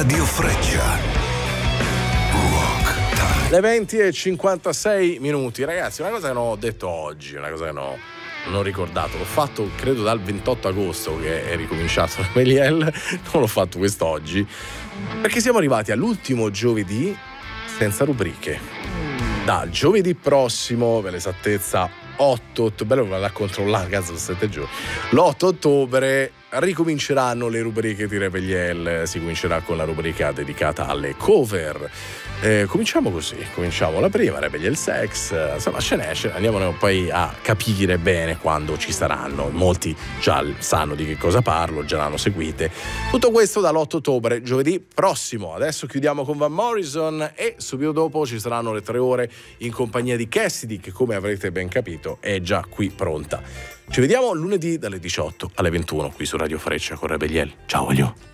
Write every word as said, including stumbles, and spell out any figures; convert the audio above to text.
Radio Freccia. Rock Time. Le venti e cinquantasei minuti. Ragazzi, una cosa che non ho detto oggi, una cosa che no, non ho ricordato, l'ho fatto credo dal ventotto agosto che è ricominciato Meliel, non l'ho fatto quest'oggi, perché siamo arrivati all'ultimo giovedì senza rubriche. Da giovedì prossimo, per l'esattezza otto ottobre, bello vado a controllare, cazzo, sette giorni, l'otto ottobre ricominceranno le rubriche di Rebeliel, si comincerà con la rubrica dedicata alle cover. Eh, cominciamo così, cominciamo la prima, Rebeliel Sex, insomma ce n'è, ce n'è, andiamo poi a capire bene quando ci saranno, molti già sanno di che cosa parlo, già l'hanno seguite. Tutto questo dall'otto ottobre, giovedì prossimo. Adesso chiudiamo con Van Morrison e subito dopo ci saranno le tre ore in compagnia di Cassidy, che come avrete ben capito è già qui pronta. Ci vediamo lunedì dalle diciotto alle ventuno qui su Radio Freccia con Rebeliel. Ciao, voglio.